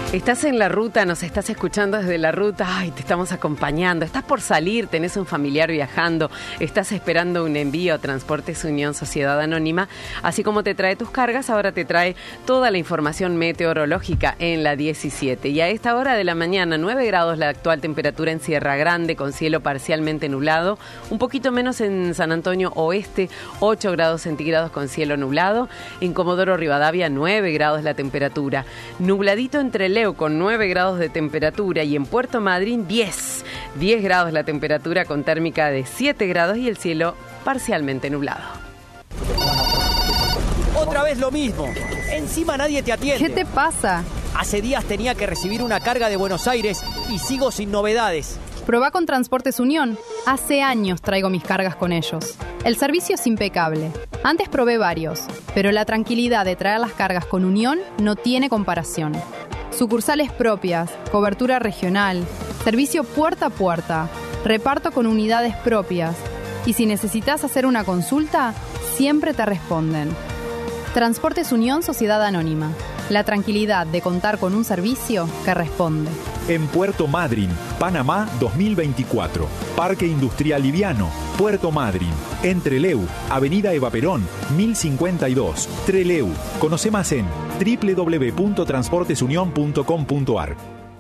Estás en la ruta, nos estás escuchando desde la ruta, ay, te estamos acompañando, estás por salir, tenés un familiar viajando, estás esperando un envío a Transportes Unión Sociedad Anónima, así como te trae tus cargas, ahora te trae toda la información meteorológica en la 17. Y a esta hora de la mañana, 9 grados la actual temperatura en Sierra Grande, con cielo parcialmente nublado, un poquito menos en San Antonio Oeste, 8 grados centígrados con cielo nublado, en Comodoro Rivadavia 9 grados la temperatura, nubladito entre Leo con 9 grados de temperatura y en Puerto Madryn 10 grados la temperatura con térmica de 7 grados y el cielo parcialmente nublado. Otra vez lo mismo. Encima nadie te atiende. ¿Qué te pasa? Hace días tenía que recibir una carga de Buenos Aires y sigo sin novedades. Probá con Transportes Unión. Hace años traigo mis cargas con ellos. El servicio es impecable. Antes probé varios, pero la tranquilidad de traer las cargas con Unión no tiene comparación. Sucursales propias, cobertura regional, servicio puerta a puerta, reparto con unidades propias. Y si necesitas hacer una consulta, siempre te responden. Transportes Unión Sociedad Anónima. La tranquilidad de contar con un servicio que responde. En Puerto Madryn, Panamá 2024. Parque Industrial Liviano, Puerto Madryn. En Trelew, Avenida Eva Perón, 1052. Trelew. Conoce más en www.transportesunion.com.ar.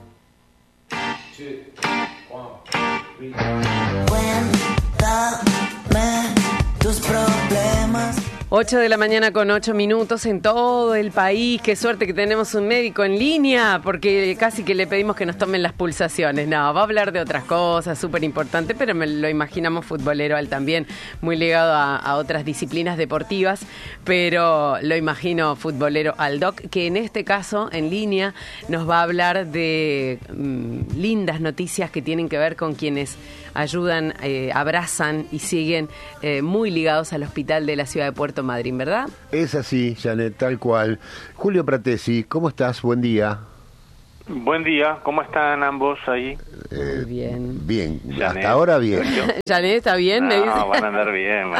Cuéntame tus problemas. 8 de la mañana con 8 minutos en todo el país. Qué suerte que tenemos un médico en línea, porque casi que le pedimos que nos tomen las pulsaciones. No, va a hablar de otras cosas, súper importante, pero me lo imaginamos futbolero al también, muy ligado a otras disciplinas deportivas, pero lo imagino futbolero al doc, que en este caso, en línea, nos va a hablar de lindas noticias que tienen que ver con quienes ayudan, abrazan y siguen muy ligados al hospital de la ciudad de Puerto Madryn, ¿verdad? Es así, Janet, tal cual. Julio Pratesi, ¿cómo estás? Buen día. Buen día, ¿cómo están ambos ahí? Muy bien. Bien, Janet, hasta ahora bien. Janet, ¿está bien? No, Me dice. van a andar bien,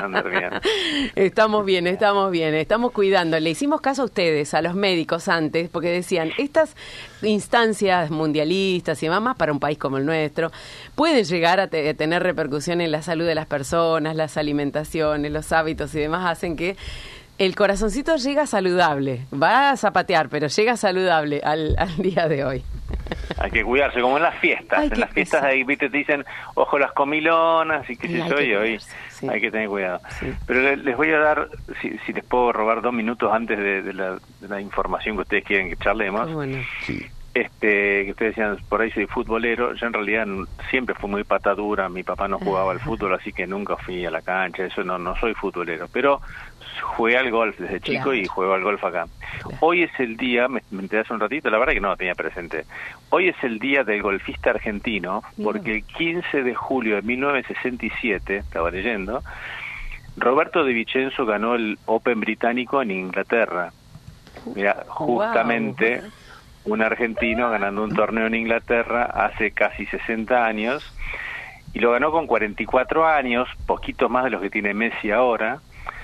Estamos bien, estamos cuidando. Le hicimos caso a ustedes, a los médicos antes, porque decían, estas instancias mundialistas y demás, más para un país como el nuestro, pueden llegar a tener repercusión en la salud de las personas, las alimentaciones, los hábitos y demás, hacen que el corazoncito llega saludable, va a zapatear, pero llega saludable al día de hoy. Hay que cuidarse, como en las fiestas. Ay, en las fiestas ahí, viste, te dicen, ojo las comilonas y qué sé yo, y hoy sí. Hay que tener cuidado. Sí. Pero les voy a dar, si les puedo robar 2 minutos antes de la información que ustedes quieren que charlemos. Bueno. Sí. Que ustedes decían, por ahí soy futbolero. Yo en realidad siempre fui muy patadura, mi papá no jugaba al fútbol, así que nunca fui a la cancha, eso no soy futbolero, pero jugué al golf desde chico, claro. Y juego al golf acá. Claro. Hoy es el día, me enteré hace un ratito, la verdad que no lo tenía presente, hoy es el día del golfista argentino, porque el 15 de julio de 1967, estaba leyendo, Roberto De Vicenzo ganó el Open británico en Inglaterra. Mira, justamente... Wow. Un argentino ganando un torneo en Inglaterra hace casi 60 años, y lo ganó con 44 años, poquito más de los que tiene Messi ahora,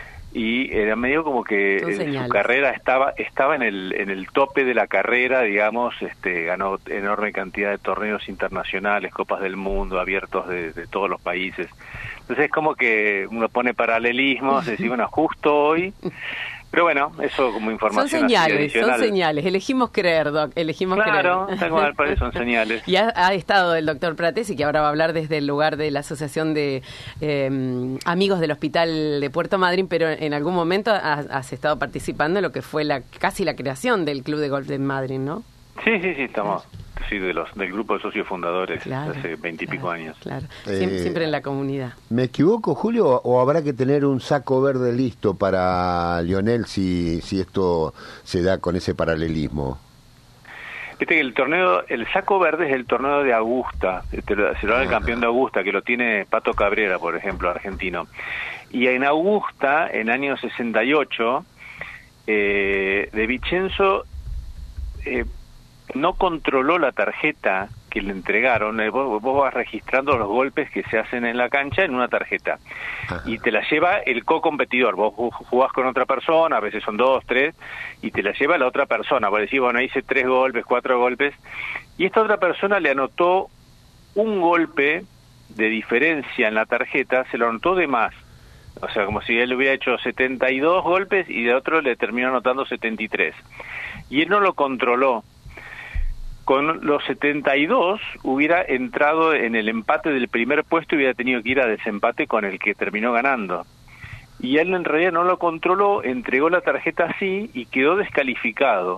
y era medio como que su carrera estaba en el tope de la carrera, digamos, ganó enorme cantidad de torneos internacionales, Copas del Mundo, abiertos de todos los países. Entonces es como que uno pone paralelismos, decir, bueno, justo hoy... Pero bueno, eso como información. Son señales. Elegimos creer, Doc, claro, creer. Son señales. Y ha estado el doctor Pratesi, que ahora va a hablar desde el lugar de la Asociación de Amigos del Hospital de Puerto Madryn, pero en algún momento has estado participando en lo que fue casi la creación del Club de Golf de Madryn, ¿no? Sí, estamos... Sí, del grupo de socios fundadores, claro, hace 20 y pico años. Claro, siempre en la comunidad. ¿Me equivoco, Julio, o habrá que tener un saco verde listo para Lionel si esto se da con ese paralelismo? Viste que el saco verde es el torneo de Augusta, se lo da el campeón de Augusta, que lo tiene Pato Cabrera, por ejemplo, argentino. Y en Augusta, en año 68, De Vicenzo... no controló la tarjeta que le entregaron, vos vas registrando los golpes que se hacen en la cancha en una tarjeta. Ajá. Y te la lleva el co-competidor. Vos jugás con otra persona, a veces son 2, 3, y te la lleva la otra persona. Vos decís, bueno, hice 3 golpes, 4 golpes, y esta otra persona le anotó un golpe de diferencia en la tarjeta, se lo anotó de más. O sea, como si él hubiera hecho 72 golpes y de otro le terminó anotando 73. Y él no lo controló. Con los 72 hubiera entrado en el empate del primer puesto y hubiera tenido que ir a desempate con el que terminó ganando. Y él en realidad no lo controló, entregó la tarjeta así y quedó descalificado.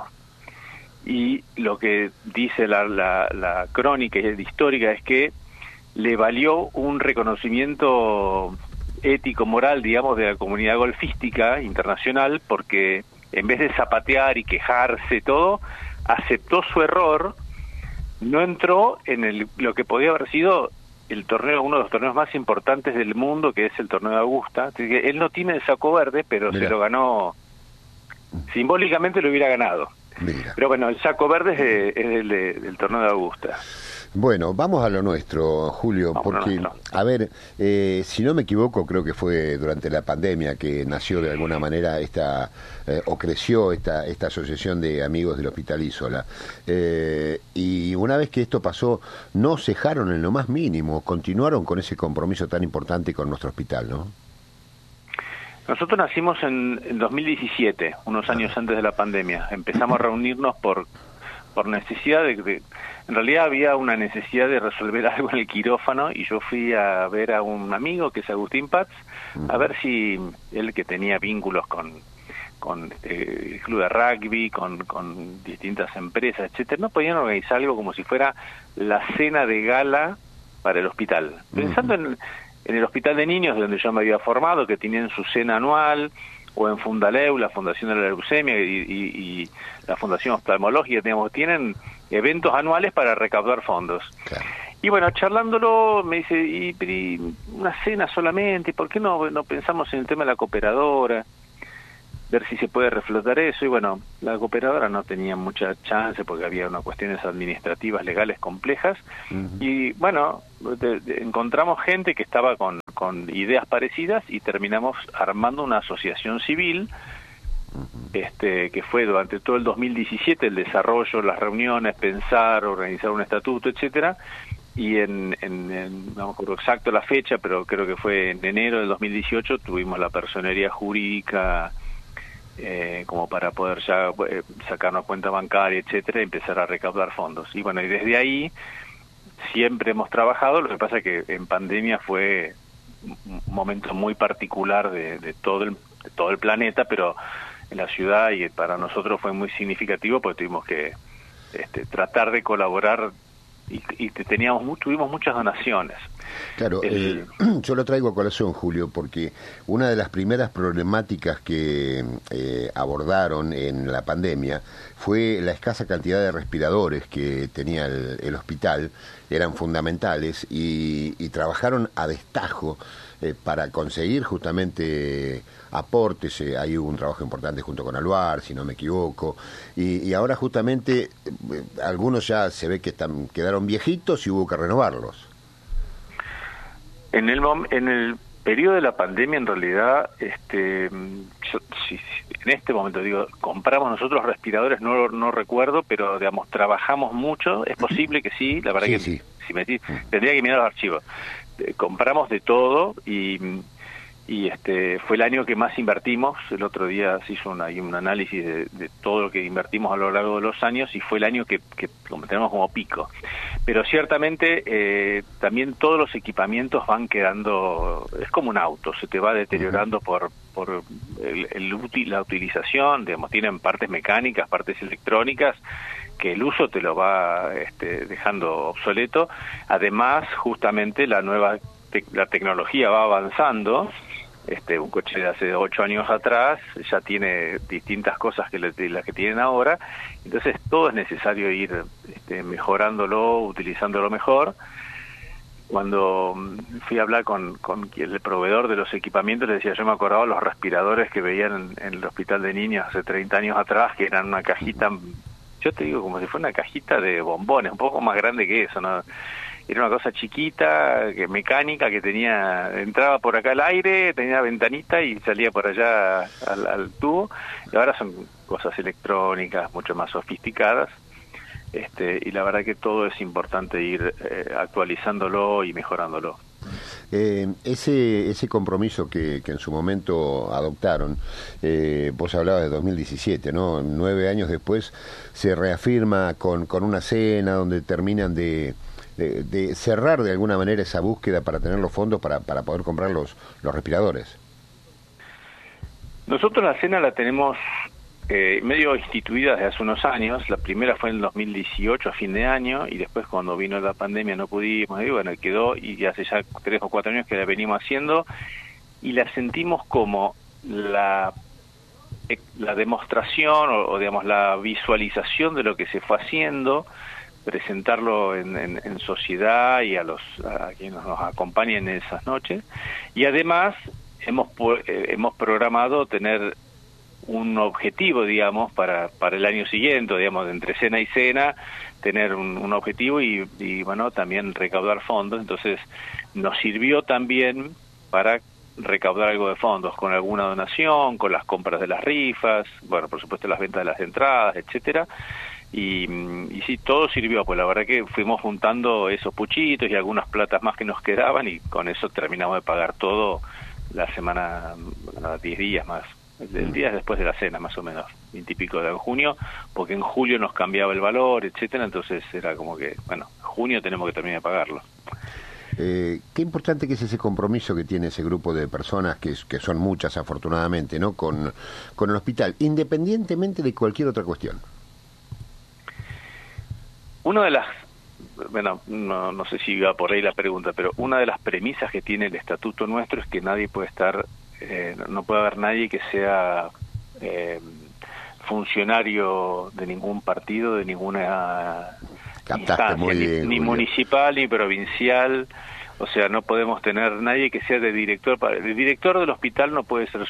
Y lo que dice la crónica histórica es que le valió un reconocimiento ético-moral, digamos, de la comunidad golfística internacional, porque en vez de zapatear y quejarse todo, aceptó su error, no entró en lo que podía haber sido el torneo, uno de los torneos más importantes del mundo, que es el torneo de Augusta. Así que él no tiene el saco verde, pero Mira. Se lo ganó, simbólicamente lo hubiera ganado. Mira. Pero bueno, el saco verde es del torneo de Augusta. Bueno, vamos a lo nuestro, Julio, porque, a ver, si no me equivoco, creo que fue durante la pandemia que nació de alguna manera o creció esta asociación de amigos del Hospital Isola. Y una vez que esto pasó, no cejaron en lo más mínimo, continuaron con ese compromiso tan importante con nuestro hospital, ¿no? Nosotros nacimos en 2017, unos años antes de la pandemia. Empezamos a reunirnos por necesidad en realidad había una necesidad de resolver algo en el quirófano y yo fui a ver a un amigo que es Agustín Paz, a ver si él, que tenía vínculos con el club de rugby, con distintas empresas, etcétera, no podían organizar algo como si fuera la cena de gala para el hospital. Pensando en el hospital de niños donde yo me había formado, que tenían su cena anual, o en Fundaleu, la Fundación de la Leucemia y la Fundación Oftalmológica, digamos, tienen eventos anuales para recaudar fondos. Claro. Y bueno, charlándolo, me dice, y una cena solamente, ¿por qué no pensamos en el tema de la cooperadora? Ver si se puede reflotar eso. Y bueno, la cooperadora no tenía mucha chance porque había unas cuestiones administrativas, legales complejas. Y bueno, encontramos gente que estaba con ideas parecidas y terminamos armando una asociación civil, que fue durante todo el 2017 el desarrollo, las reuniones, pensar, organizar un estatuto, etcétera. Y no me acuerdo exacto la fecha, pero creo que fue en enero del 2018 tuvimos la personería jurídica como para poder ya sacarnos cuenta bancaria, etcétera, y empezar a recaudar fondos. Y bueno, y desde ahí siempre hemos trabajado. Lo que pasa es que en pandemia fue un momento muy particular de todo el planeta, pero en la ciudad y para nosotros fue muy significativo porque tuvimos que tratar de colaborar y tuvimos muchas donaciones. Claro, yo lo traigo a colación, Julio, porque una de las primeras problemáticas que abordaron en la pandemia fue la escasa cantidad de respiradores que tenía el hospital, eran fundamentales, y trabajaron a destajo para conseguir justamente aportes. Ahí hubo un trabajo importante junto con Aluar, si no me equivoco, y ahora justamente algunos ya se ve que quedaron viejitos y hubo que renovarlos. En el periodo de la pandemia, en realidad, en este momento digo, compramos nosotros respiradores, no recuerdo, pero digamos trabajamos mucho. Es posible que sí, la verdad sí. Tendría que mirar los archivos. Compramos de todo y fue el año que más invertimos. El otro día se hizo un análisis de todo lo que invertimos a lo largo de los años y fue el año que tenemos como pico. Pero ciertamente también todos los equipamientos van quedando, es como un auto, se te va deteriorando por la utilización, digamos, tienen partes mecánicas, partes electrónicas, que el uso te lo va dejando obsoleto. Además, justamente la tecnología va avanzando. Un coche de hace 8 años atrás ya tiene distintas cosas que las que tienen ahora, entonces todo es necesario ir mejorándolo, utilizándolo mejor. Cuando fui a hablar con el proveedor de los equipamientos, le decía, yo me acordaba los respiradores que veían en el hospital de niños hace 30 años atrás, que eran una cajita yo te digo, como si fuera una cajita de bombones, un poco más grande que eso, ¿no? Era una cosa chiquita, mecánica, que entraba por acá el aire, tenía ventanita y salía por allá al tubo, y ahora son cosas electrónicas mucho más sofisticadas, y la verdad que todo es importante ir actualizándolo y mejorándolo. Ese compromiso que en su momento adoptaron, vos hablabas de 2017, ¿no? 9 años después se reafirma con una cena donde terminan de cerrar de alguna manera esa búsqueda para tener los fondos para poder comprar los respiradores. Nosotros la cena la tenemos medio instituida desde hace unos años. La primera fue en el 2018, a fin de año, y después cuando vino la pandemia no pudimos, y bueno, quedó, y hace ya 3 o 4 años que la venimos haciendo, y la sentimos como la demostración o digamos la visualización de lo que se fue haciendo, presentarlo en sociedad y a quienes nos acompañan en esas noches, y además hemos programado tener un objetivo, digamos, para el año siguiente, digamos, entre cena y cena, tener un objetivo y bueno, también recaudar fondos. Entonces nos sirvió también para recaudar algo de fondos, con alguna donación, con las compras de las rifas, bueno, por supuesto las ventas de las entradas, etcétera. Y sí, todo sirvió, pues la verdad que fuimos juntando esos puchitos y algunas platas más que nos quedaban, y con eso terminamos de pagar todo la semana, 10 días más, el día después de la cena, más o menos, 20 y pico de junio, porque en julio nos cambiaba el valor, etcétera, entonces era como que, bueno, en junio tenemos que terminar de pagarlo. Qué importante que es ese compromiso que tiene ese grupo de personas, que son muchas afortunadamente, ¿no? Con el hospital, independientemente de cualquier otra cuestión. Una de las, bueno, no sé si iba por ahí la pregunta, pero una de las premisas que tiene el estatuto nuestro es que nadie puede estar, no puede haber nadie que sea funcionario de ningún partido, de ninguna instancia, ni municipal ni provincial. O sea, no podemos tener nadie que sea de director. El director del hospital no puede ser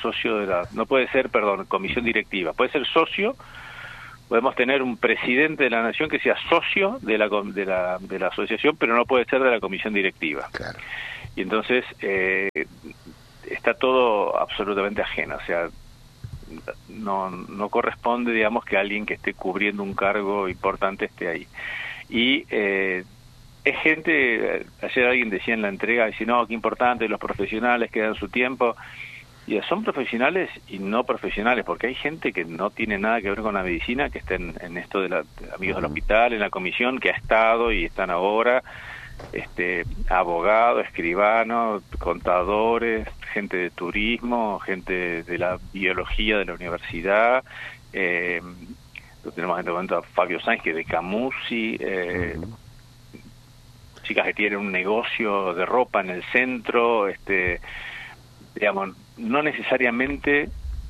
comisión directiva, puede ser socio. Podemos tener un presidente de la nación que sea socio de la asociación, pero no puede ser de la comisión directiva. Claro. Y entonces está todo absolutamente ajeno. O sea, no corresponde, digamos, que alguien que esté cubriendo un cargo importante esté ahí. Y es gente, ayer alguien decía en la entrega, dice, no, qué importante, los profesionales que dan su tiempo. Y son profesionales y no profesionales, porque hay gente que no tiene nada que ver con la medicina, que está en esto de amigos del hospital, en la comisión, que ha estado y están ahora, abogados, escribanos, contadores, gente de turismo, gente de la biología de la universidad, tenemos en este momento a Fabio Sáenz, que es de Camusi, chicas que tienen un negocio de ropa en el centro, digamos, no necesariamente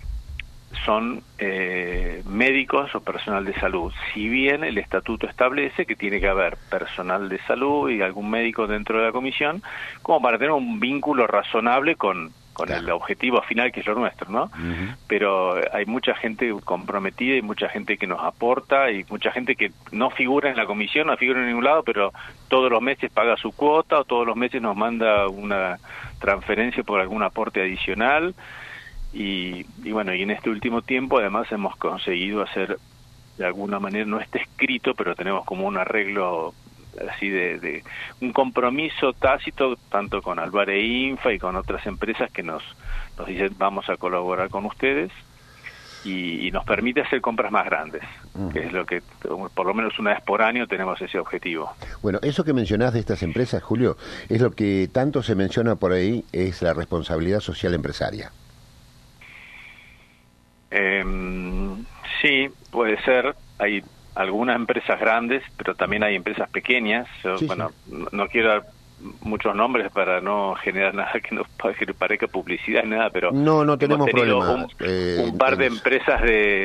son médicos o personal de salud, si bien el estatuto establece que tiene que haber personal de salud y algún médico dentro de la comisión, como para tener un vínculo razonable con claro, el objetivo final, que es lo nuestro, ¿no? Pero hay mucha gente comprometida y mucha gente que nos aporta y mucha gente que no figura en la comisión, no figura en ningún lado, pero todos los meses paga su cuota o todos los meses nos manda una transferencia por algún aporte adicional. Y bueno, y en este último tiempo además hemos conseguido hacer, de alguna manera, no está escrito, pero tenemos como un arreglo así de un compromiso tácito, tanto con Albare Infa y con otras empresas que nos dicen vamos a colaborar con ustedes, y nos permite hacer compras más grandes, que es lo que, por lo menos una vez por año, tenemos ese objetivo. Bueno, eso que mencionás de estas empresas, Julio, es lo que tanto se menciona por ahí, es la responsabilidad social empresaria. Sí, puede ser. Hay algunas empresas grandes, pero también hay empresas pequeñas. Sí, bueno, sí. No quiero dar muchos nombres para no generar nada que nos parezca publicidad ni nada, pero no tenemos problemas. Un par de empresas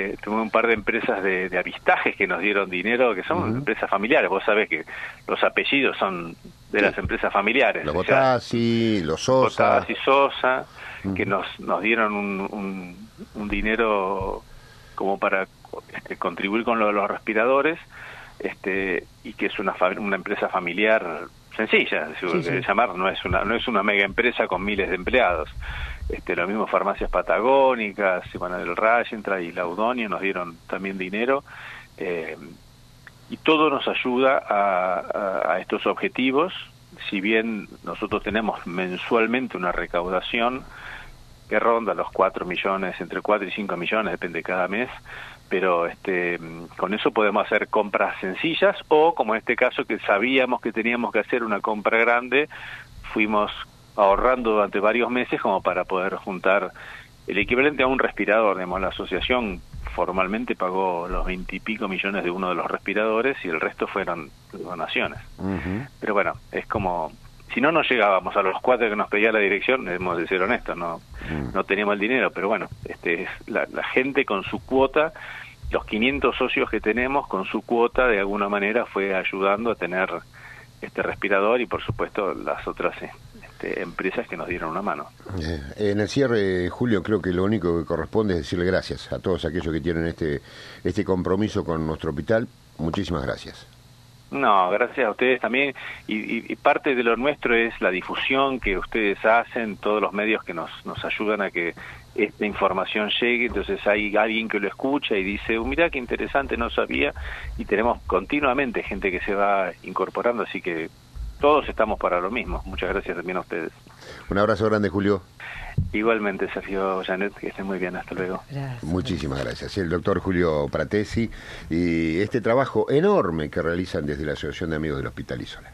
de avistajes que nos dieron dinero, que son empresas familiares. Vos sabés que los apellidos son de las empresas familiares. Los Botazzi, los Sosa. Botazzi, Sosa, que nos dieron un dinero como para contribuir con lo de los respiradores, y que es una empresa familiar sencilla, llamar, no es una mega empresa con miles de empleados. Lo mismo Farmacias Patagónicas, el Rayentra y Laudonio nos dieron también dinero, y todo nos ayuda a estos objetivos. Si bien nosotros tenemos mensualmente una recaudación que ronda los 4 millones, entre 4 y 5 millones, depende cada mes, pero con eso podemos hacer compras sencillas, o como en este caso que sabíamos que teníamos que hacer una compra grande, fuimos ahorrando durante varios meses como para poder juntar el equivalente a un respirador. La asociación formalmente pagó los 20 y pico millones de uno de los respiradores y el resto fueron donaciones. Uh-huh. Pero bueno, es como, si no nos llegábamos a los 4 que nos pedía la dirección, debemos de ser honestos, no teníamos el dinero, pero bueno, es la gente con su cuota, los 500 socios que tenemos con su cuota de alguna manera fue ayudando a tener este respirador, y por supuesto las otras empresas que nos dieron una mano. En el cierre, Julio, creo que lo único que corresponde es decirle gracias a todos aquellos que tienen este compromiso con nuestro hospital. Muchísimas gracias. No, gracias a ustedes también, y parte de lo nuestro es la difusión que ustedes hacen, todos los medios que nos ayudan a que esta información llegue. Entonces hay alguien que lo escucha y dice, mirá qué interesante, no sabía, y tenemos continuamente gente que se va incorporando, así que todos estamos para lo mismo. Muchas gracias también a ustedes. Un abrazo grande, Julio. Igualmente, Sergio, Janet, que estén muy bien, hasta luego. Gracias. Muchísimas gracias. El doctor Julio Pratesi, y este trabajo enorme que realizan desde la Asociación de Amigos del Hospital Isola.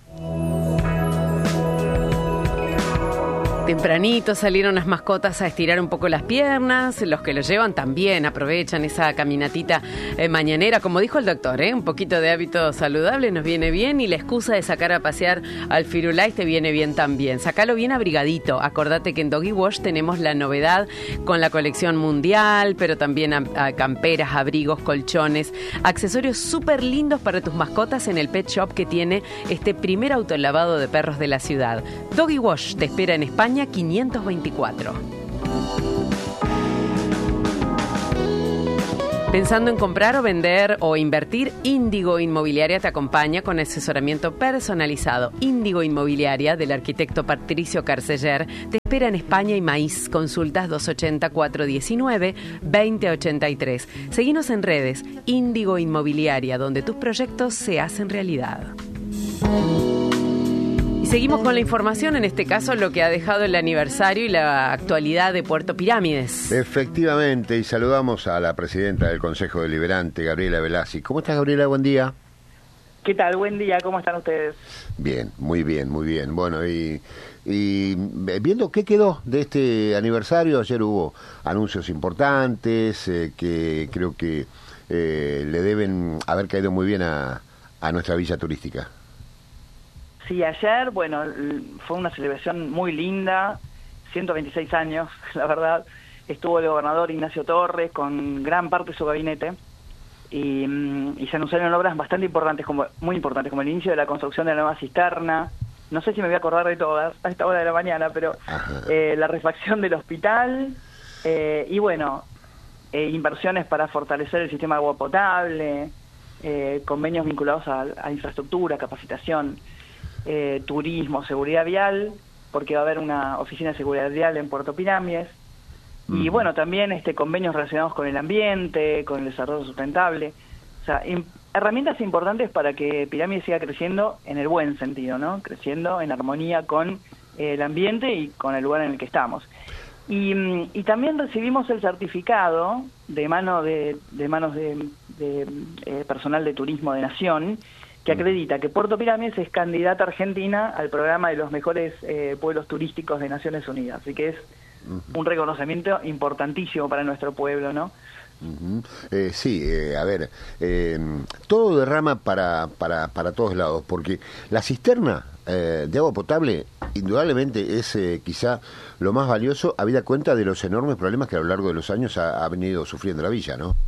Tempranito salieron las mascotas a estirar un poco las piernas, los que lo llevan también aprovechan esa caminatita mañanera, como dijo el doctor, un poquito de hábito saludable nos viene bien, y la excusa de sacar a pasear al Firulais te viene bien también. Sacalo bien abrigadito, acordate que en Doggy Wash tenemos la novedad con la colección mundial, pero también a camperas, abrigos, colchones, accesorios súper lindos para tus mascotas en el pet shop que tiene este primer autolavado de perros de la ciudad. Doggy Wash te espera en España 524. Pensando en comprar o vender o invertir, Índigo Inmobiliaria te acompaña con asesoramiento personalizado. Índigo Inmobiliaria, del arquitecto Patricio Carceller, te espera en España y Maíz. Consultas 280-419-2083. Seguinos en redes, Índigo Inmobiliaria, donde tus proyectos se hacen realidad. Seguimos con la información, en este caso lo que ha dejado el aniversario y la actualidad de Puerto Pirámides. Efectivamente, y saludamos a la presidenta del Consejo Deliberante, Gabriela Velázquez. ¿Cómo estás, Gabriela? Buen día. ¿Qué tal? Buen día, ¿cómo están ustedes? Bien, muy bien, muy bien. Bueno, y viendo qué quedó de este aniversario, ayer hubo anuncios importantes que creo que le deben haber caído muy bien a nuestra villa turística. Sí, ayer, bueno, fue una celebración muy linda, 126 años, la verdad. Estuvo el gobernador Ignacio Torres con gran parte de su gabinete y se anunciaron obras bastante importantes, muy importantes, como el inicio de la construcción de la nueva cisterna. No sé si me voy a acordar de todas a esta hora de la mañana, pero la refacción del hospital y bueno, inversiones para fortalecer el sistema de agua potable, convenios vinculados a infraestructura, capacitación, turismo, seguridad vial, porque va a haber una oficina de seguridad vial en Puerto Pirámides, y bueno, también convenios relacionados con el ambiente, con el desarrollo sustentable, o sea, herramientas importantes para que Pirámides siga creciendo en el buen sentido, ¿no? Creciendo en armonía con el ambiente y con el lugar en el que estamos. Y también recibimos el certificado de manos de personal de turismo de Nación, que acredita que Puerto Pirámides es candidata argentina al programa de los mejores pueblos turísticos de Naciones Unidas. Así que es un reconocimiento importantísimo para nuestro pueblo, ¿no? Sí, a ver, todo derrama para todos lados, porque la cisterna de agua potable indudablemente es quizá lo más valioso, habida cuenta de los enormes problemas que a lo largo de los años ha venido sufriendo la villa, ¿no?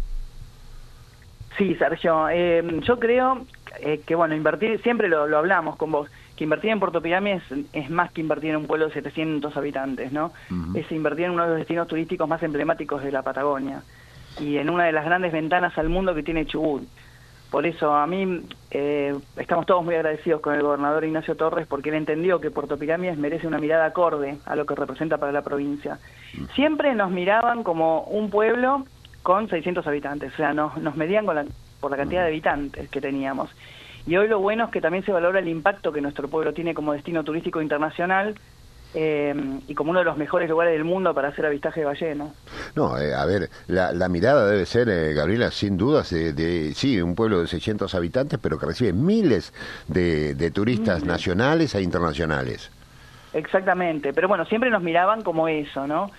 Sí, Sergio, yo creo que bueno, invertir, siempre lo hablamos con vos, que invertir en Puerto Pirámides es más que invertir en un pueblo de 700 habitantes, ¿no? Es invertir en uno de los destinos turísticos más emblemáticos de la Patagonia. y en una de las grandes ventanas al mundo que tiene Chubut. Por eso a mí estamos todos muy agradecidos con el gobernador Ignacio Torres, porque él entendió que Puerto Pirámides merece una mirada acorde a lo que representa para la provincia. Siempre nos miraban como un pueblo con 600 habitantes, o sea, nos medían por la cantidad de habitantes que teníamos. Y hoy lo bueno es que también se valora el impacto que nuestro pueblo tiene como destino turístico internacional, y como uno de los mejores lugares del mundo para hacer avistaje de ballenas. No, a ver, la mirada debe ser, Gabriela, sin dudas, sí, un pueblo de 600 habitantes, pero que recibe miles de turistas nacionales e internacionales. Exactamente, pero bueno, siempre nos miraban como eso, ¿no?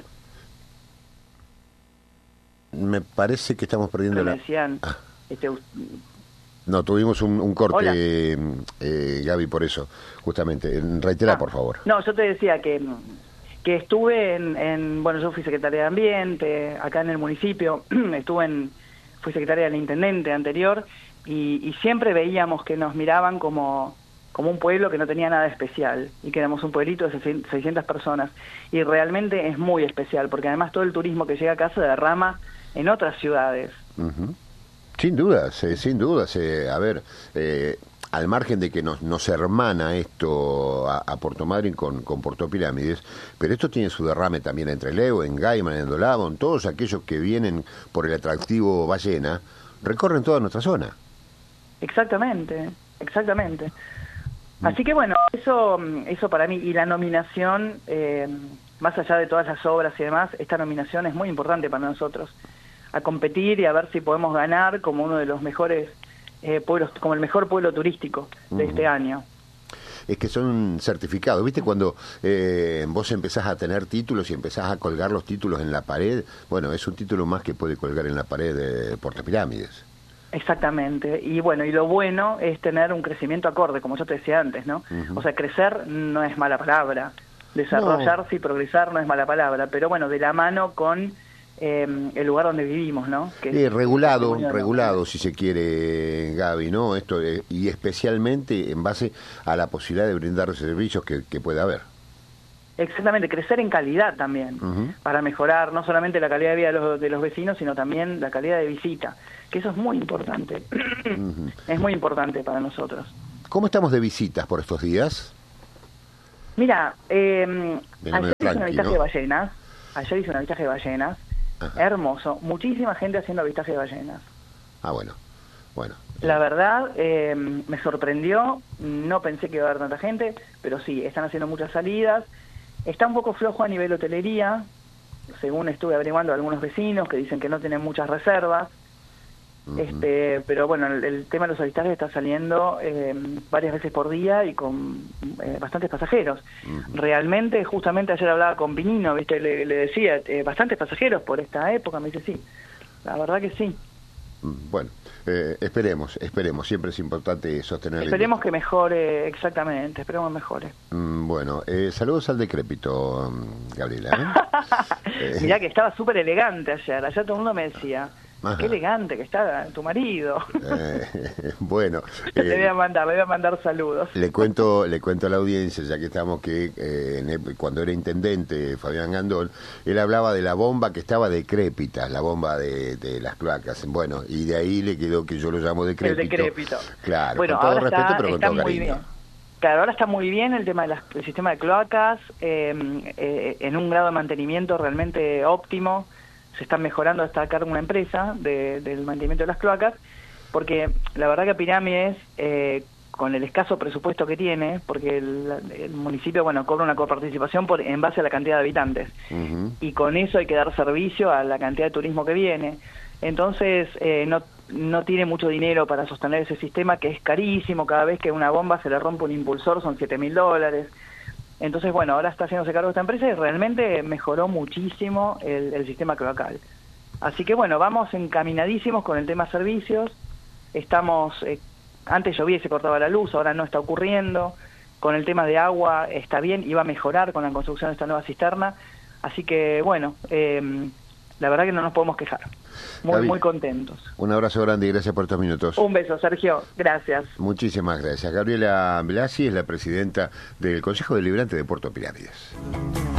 Me parece que estamos perdiendo me decían, No, tuvimos un corte, Gaby, por eso, justamente. Reitera, por favor. No, yo te decía que estuve bueno, yo fui secretaria de Ambiente acá en el municipio, fui secretaria del intendente anterior, y siempre veíamos que nos miraban como un pueblo que no tenía nada especial, y que éramos un pueblito de 600 personas. Y realmente es muy especial, porque además todo el turismo que llega acá se derrama en otras ciudades. Uh-huh. Sin dudas, sin dudas. A ver, al margen de que nos hermana esto a Puerto Madryn con Puerto Pirámides, pero esto tiene su derrame también en Trelew, en Gaiman, en Dolabón, todos aquellos que vienen por el atractivo ballena, recorren toda nuestra zona. Exactamente. Así que bueno, eso para mí, y la nominación, más allá de todas las obras y demás, esta nominación es muy importante para nosotros, a competir y a ver si podemos ganar como uno de los mejores pueblos, como el mejor pueblo turístico de este año. Es que son certificados, ¿viste? Cuando vos empezás a tener títulos y empezás a colgar los títulos en la pared, bueno, es un título más que puede colgar en la pared de Puerto Pirámides. Exactamente, y bueno, y lo bueno es tener un crecimiento acorde, como yo te decía antes, ¿no? O sea, crecer no es mala palabra, desarrollarse y progresar no es mala palabra, pero bueno, de la mano con el lugar donde vivimos, ¿no? Que regulado, si se quiere, Gaby, ¿no? Esto y especialmente en base a la posibilidad de brindar servicios que pueda haber. Exactamente, crecer en calidad también, para mejorar no solamente la calidad de vida de los vecinos, sino también la calidad de visita, que eso es muy importante. Es muy importante para nosotros. ¿Cómo estamos de visitas por estos días? Mira, ayer hice un avistaje de ballenas, Ajá. Hermoso, muchísima gente haciendo avistaje de ballenas. Ah, bueno. La verdad, me sorprendió, no pensé que iba a haber tanta gente, pero sí, están haciendo muchas salidas. Está un poco flojo a nivel hotelería, según estuve averiguando algunos vecinos que dicen que no tienen muchas reservas. Pero bueno, el tema de los avistajes está saliendo varias veces por día y con bastantes pasajeros. Realmente, justamente ayer hablaba con Pinino, ¿viste? Le decía, bastantes pasajeros por esta época, me dice sí, la verdad que sí. Bueno, esperemos, siempre es importante sostener. Esperemos que mejore, exactamente, esperemos que mejore. Bueno, saludos al decrépito, Gabriela. Mirá que estaba súper elegante ayer todo el mundo me decía, ajá, qué elegante que está tu marido. Bueno, le voy a mandar saludos. Le cuento a la audiencia, ya que estamos, que cuando era intendente Fabián Gandol, él hablaba de la bomba que estaba decrépita, la bomba de las cloacas. Bueno, y de ahí le quedó que yo lo llamo decrépito. El decrépito. Claro, bueno, con todo respeto, pero con todo cariño. Bien. Claro, ahora está muy bien el tema del sistema de cloacas, en un grado de mantenimiento realmente óptimo. Se están mejorando hasta acá una empresa del mantenimiento de las cloacas, porque la verdad que Pirámides, con el escaso presupuesto que tiene, porque el municipio, bueno, cobra una coparticipación en base a la cantidad de habitantes, y con eso hay que dar servicio a la cantidad de turismo que viene. Entonces, no tiene mucho dinero para sostener ese sistema, que es carísimo. Cada vez que una bomba se le rompe un impulsor son $7.000. Entonces, bueno, ahora está haciéndose cargo de esta empresa y realmente mejoró muchísimo el sistema cloacal. Así que, bueno, vamos encaminadísimos con el tema servicios. Estamos, antes llovía y se cortaba la luz, ahora no está ocurriendo. Con el tema de agua está bien y va a mejorar con la construcción de esta nueva cisterna. Así que, bueno, la verdad que no nos podemos quejar. Muy contentos. Un abrazo grande y gracias por estos minutos. Un beso, Sergio. Gracias. Muchísimas gracias. Gabriela Blasi es la presidenta del Consejo Deliberante de Puerto Pirámides.